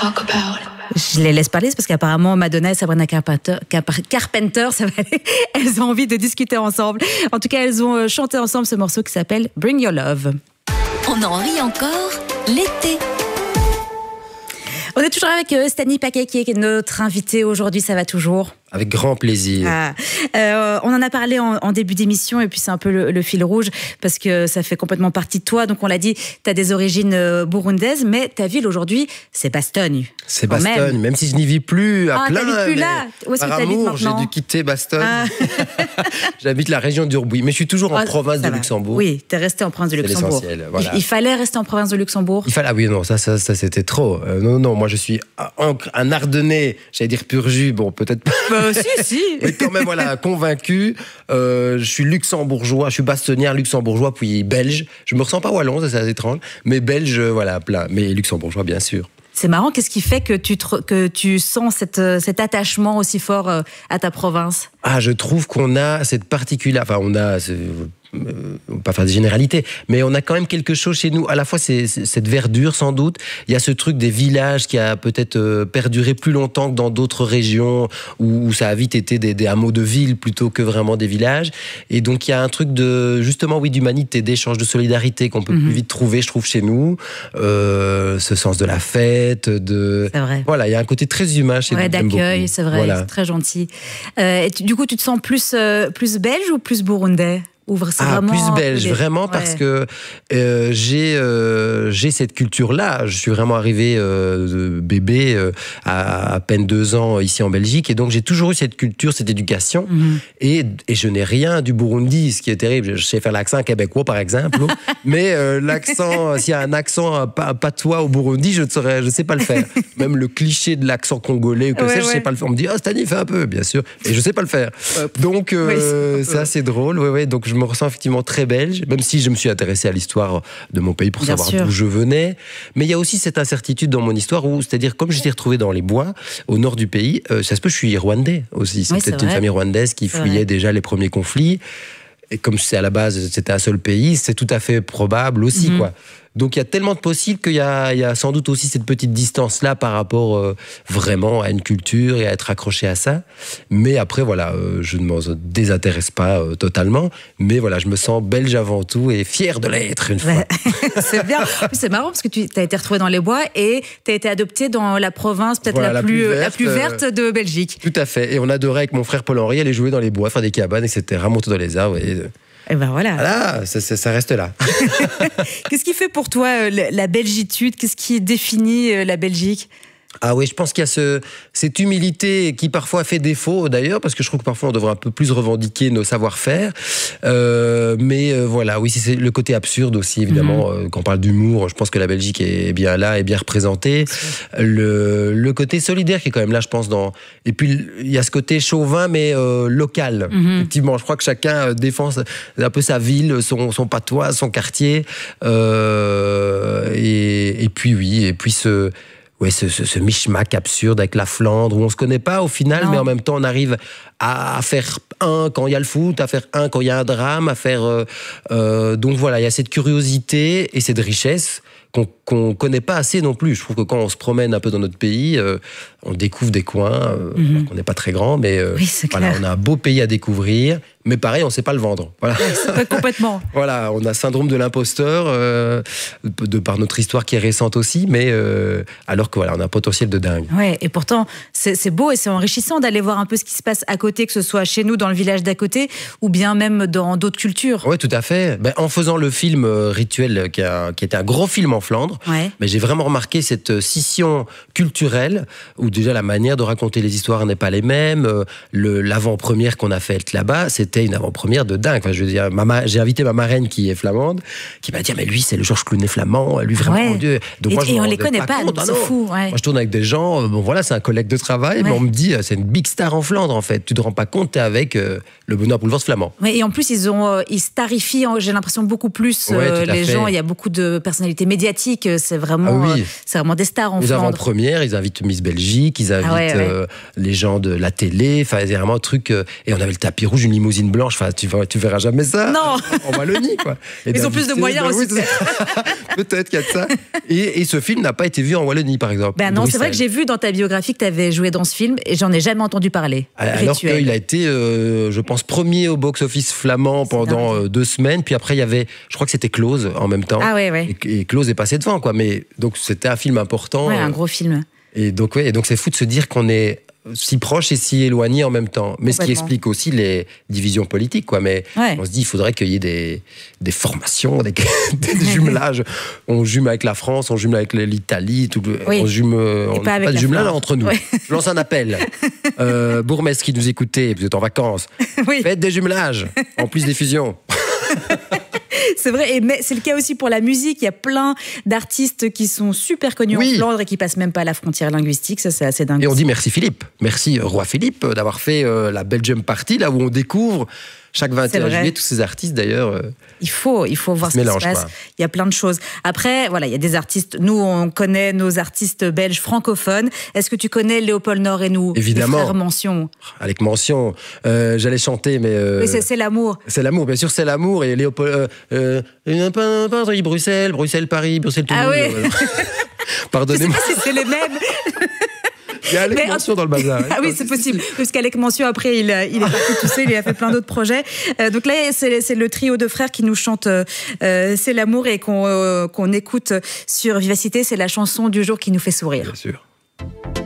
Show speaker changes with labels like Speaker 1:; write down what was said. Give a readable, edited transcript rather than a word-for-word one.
Speaker 1: talk about.
Speaker 2: Je les laisse parler parce qu'apparemment Madonna et Sabrina Carpenter, ça va aller, elles ont envie de discuter ensemble. En tout cas, elles ont chanté ensemble ce morceau qui s'appelle Bring Your Love.
Speaker 3: On en rit encore l'été.
Speaker 2: On est toujours avec Stani Paquet qui est notre invité aujourd'hui, ça va toujours?
Speaker 4: Avec grand plaisir.
Speaker 2: On en a parlé en début d'émission et puis c'est un peu le fil rouge parce que ça fait complètement partie de toi. Donc on l'a dit, tu as des origines burundaises, mais ta ville aujourd'hui, c'est Bastogne.
Speaker 4: C'est Bastogne, même si je n'y vis plus à plein.
Speaker 2: T'habites plus là? Où est-ce que t'habites maintenant?
Speaker 4: J'ai dû quitter Bastogne. J'habite la région d'Urbouy, mais je suis toujours en province de Luxembourg.
Speaker 2: Oui, t'es resté en province de Luxembourg.
Speaker 4: C'est l'essentiel, voilà.
Speaker 2: Il fallait rester en province de Luxembourg?
Speaker 4: Ah oui, non, ça c'était trop. Non, moi je suis un Ardennais, j'allais dire pur jus, bon peut-être pas.
Speaker 2: Si.
Speaker 4: Mais quand même, voilà, convaincu. Je suis luxembourgeois, je suis bastonnière, luxembourgeois, puis belge. Je me ressens pas wallon, ça c'est assez étrange. Mais belge, voilà, plein. Mais luxembourgeois, bien sûr.
Speaker 2: C'est marrant, qu'est-ce qui fait que tu sens cet attachement aussi fort à ta province?
Speaker 4: Je trouve qu'on a cette particularité. Enfin, on va pas faire des généralités, mais on a quand même quelque chose chez nous. À la fois, c'est cette verdure, sans doute. Il y a ce truc des villages qui a peut-être perduré plus longtemps que dans d'autres régions où ça a vite été des hameaux de ville plutôt que vraiment des villages. Et donc, il y a un truc d'humanité, d'échange, de solidarité qu'on peut plus vite trouver, je trouve, chez nous. Ce sens de la fête,
Speaker 2: C'est vrai.
Speaker 4: Voilà, il y a un côté très humain chez nous.
Speaker 2: D'accueil, c'est vrai, voilà. C'est très gentil. Du coup, tu te sens plus belge ou plus burundais?
Speaker 4: Plus belge, vraiment, parce que j'ai cette culture-là. Je suis vraiment arrivé bébé à peine 2 ans ici en Belgique, et donc j'ai toujours eu cette culture, cette éducation, et je n'ai rien du Burundi, ce qui est terrible. Je sais faire l'accent québécois, par exemple, mais l'accent, s'il y a un accent patois au Burundi, je ne sais pas le faire. Même le cliché de l'accent congolais, je sais pas le faire. On me dit, Stani, fais un peu, bien sûr, et je sais pas le faire. Donc c'est assez drôle, donc je me ressens effectivement très belge, même si je me suis intéressé à l'histoire de mon pays pour savoir d'où je venais. Mais il y a aussi cette incertitude dans mon histoire où, c'est-à-dire, comme j'étais retrouvé dans les bois, au nord du pays, ça se peut, je suis rwandais aussi. C'est peut-être une famille rwandaise qui fuyait déjà les premiers conflits. Et comme c'est à la base, c'était un seul pays, c'est tout à fait probable aussi, quoi. Donc il y a tellement de possibles qu'il y a sans doute aussi cette petite distance-là par rapport vraiment à une culture et à être accroché à ça. Mais après, voilà, je ne m'en désintéresse pas totalement. Mais voilà, je me sens belge avant tout et fier de l'être une fois.
Speaker 2: C'est bien. C'est marrant parce que tu as été retrouvé dans les bois et tu as été adopté dans la province peut-être la plus verte de Belgique.
Speaker 4: Tout à fait. Et on adorait avec mon frère Paul-Henri aller jouer dans les bois, faire des cabanes, etc., monter dans les arbres.
Speaker 2: Et ben voilà.
Speaker 4: Voilà, ça reste là.
Speaker 2: Qu'est-ce qui fait pour toi la belgitude? Qu'est-ce qui définit la Belgique?
Speaker 4: Oui, je pense qu'il y a cette humilité qui parfois fait défaut d'ailleurs, parce que je trouve que parfois on devrait un peu plus revendiquer nos savoir-faire. Voilà, oui, c'est le côté absurde aussi, évidemment. Quand on parle d'humour, je pense que la Belgique est bien là, est bien représentée. Le côté solidaire qui est quand même là, je pense. Et puis, il y a ce côté chauvin, mais local. Effectivement, je crois que chacun défend un peu sa ville, son patois, son quartier. Et puis ce mishmack absurde avec la Flandre, où on ne se connaît pas au final, mais en même temps on arrive à faire un quand il y a le foot, à faire un quand il y a un drame, à faire... donc voilà, il y a cette curiosité et cette richesse qu'on ne connaît pas assez non plus. Je trouve que quand on se promène un peu dans notre pays, on découvre des coins, qu'on n'est pas très grand, mais voilà, on a un beau pays à découvrir, mais pareil, on ne sait pas le vendre. Voilà.
Speaker 2: Pas complètement.
Speaker 4: Voilà, on a syndrome de l'imposteur, de par notre histoire qui est récente aussi, mais alors que voilà, on a un potentiel de dingue.
Speaker 2: Ouais, et pourtant, c'est beau et c'est enrichissant d'aller voir un peu ce qui se passe à côté, que ce soit chez nous, dans le village d'à côté, ou bien même dans d'autres cultures.
Speaker 4: Oui, tout à fait. En faisant le film Rituel, qui était un gros film en Flandre, mais j'ai vraiment remarqué cette scission culturelle, où déjà la manière de raconter les histoires n'est pas les mêmes. L'avant-première qu'on a faite là-bas, c'était une avant-première de dingue. Enfin, je veux dire, j'ai invité ma marraine qui est flamande, qui m'a dit, mais lui, c'est le Georges Clooney flamand, lui vraiment. Dieu. Donc,
Speaker 2: et on les connaît pas, c'est fou. Ouais.
Speaker 4: Moi, je tourne avec des gens, voilà, c'est un collègue de travail, mais on me dit, c'est une big star en Flandre, en fait. Tu te rends pas compte, t'es avec le Bonheur Boulevard flamand.
Speaker 2: Et en plus, ils starifient, j'ai l'impression, beaucoup plus les gens. Il y a beaucoup de personnalités médiatiques médiatique. C'est vraiment des stars en
Speaker 4: Les
Speaker 2: Flandre.
Speaker 4: avant-premières, ils invitent Miss Belgique, ils invitent les gens de la télé. Enfin, c'est vraiment un truc. Et on avait le tapis rouge, une limousine blanche. Enfin, tu verras jamais ça.
Speaker 2: Non.
Speaker 4: En Wallonie, quoi.
Speaker 2: Ils ont plus de moyens aussi.
Speaker 4: Peut-être qu'il y a de ça. Et ce film n'a pas été vu en Wallonie, par exemple.
Speaker 2: Ben non, c'est vrai que j'ai vu dans ta biographie que tu avais joué dans ce film et j'en ai jamais entendu parler.
Speaker 4: Alors qu'il a été, je pense, premier au box-office flamand pendant 2 semaines. Puis après, il y avait, je crois que c'était Close en même temps.
Speaker 2: Ah ouais.
Speaker 4: Et Close est passé devant, quoi. Mais donc c'était un film important.
Speaker 2: Ouais, un gros film.
Speaker 4: Et donc c'est fou de se dire qu'on est si proche et si éloigné en même temps. Mais ce qui explique aussi les divisions politiques, quoi. Mais on se dit, il faudrait qu'il y ait des formations, des jumelages. On jume avec la France, on jume avec l'Italie, on jume, on pas de jumelage entre nous. Je lance un appel. Bourgmestre qui nous écoutez, vous êtes en vacances. Faites des jumelages, en plus des fusions.
Speaker 2: C'est vrai, mais c'est le cas aussi pour la musique. Il y a plein d'artistes qui sont super connus en Flandre et qui passent même pas la frontière linguistique. Ça, c'est assez dingue.
Speaker 4: Et on dit merci Philippe. Merci Roi Philippe d'avoir fait la Belgium Party, là où on découvre chaque 21 juillet tous ces artistes d'ailleurs.
Speaker 2: Il faut voir ce qui se passe. Il y a plein de choses. Après, voilà, il y a des artistes. Nous, on connaît nos artistes belges francophones. Est-ce que tu connais Léopold Nord et nous?
Speaker 4: Évidemment.
Speaker 2: Les frères Mention.
Speaker 4: Avec Mention. J'allais chanter, mais.
Speaker 2: Oui, c'est l'amour.
Speaker 4: C'est l'amour, bien sûr, c'est l'amour. Et Léopold. Bruxelles, Paris, Bruxelles, Toulouse.
Speaker 2: Ah oui.
Speaker 4: Pardonnez-moi.
Speaker 2: Je sais pas si c'est les mêmes.
Speaker 4: Il y a Alec Mention dans le bazar.
Speaker 2: Ah oui, c'est possible. Parce qu'Alec Mention, après, il est parti tout seul, il a fait plein d'autres projets. Donc là, c'est le trio de frères qui nous chante C'est l'amour et qu'on écoute sur Vivacité. C'est la chanson du jour qui nous fait sourire.
Speaker 4: Bien sûr.